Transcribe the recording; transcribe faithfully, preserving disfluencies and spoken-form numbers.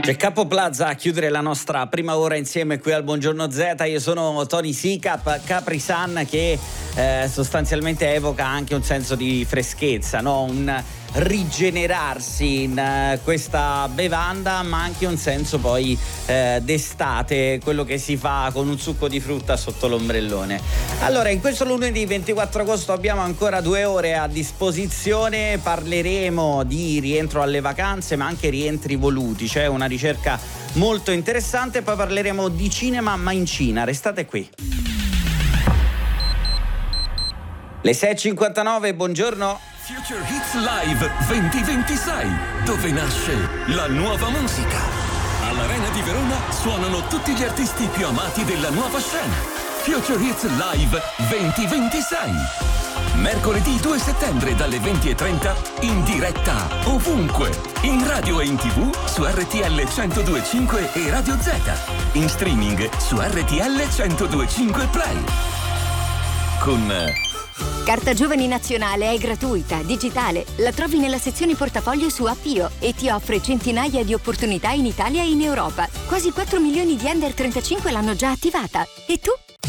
C'è Capo Plaza a chiudere la nostra prima ora insieme qui al Buongiorno Z. Io sono Tony Sicap, Capri Sun, che eh, sostanzialmente evoca anche un senso di freschezza, no? Un rigenerarsi in uh, questa bevanda, ma anche un senso poi eh, d'estate, quello che si fa con un succo di frutta sotto l'ombrellone. Allora, in questo lunedì ventiquattro agosto abbiamo ancora due ore a disposizione. Parleremo di rientro alle vacanze, ma anche rientri voluti. C'è una ricerca molto interessante. Poi parleremo di cinema, ma in Cina. Restate qui. Le sei e cinquantanove, buongiorno. Future Hits Live duemilaventisei, dove nasce la nuova musica. All'Arena di Verona suonano tutti gli artisti più amati della nuova scena. Future Hits Live duemilaventisei. Mercoledì due settembre dalle venti e trenta, in diretta ovunque. In radio e in tv su R T L centodue e cinque e Radio Z. In streaming su R T L centodue e cinque Play. Con... Carta Giovani Nazionale è gratuita, digitale, la trovi nella sezione portafoglio su Appio e ti offre centinaia di opportunità in Italia e in Europa. Quasi quattro milioni di under trentacinque l'hanno già attivata. E tu?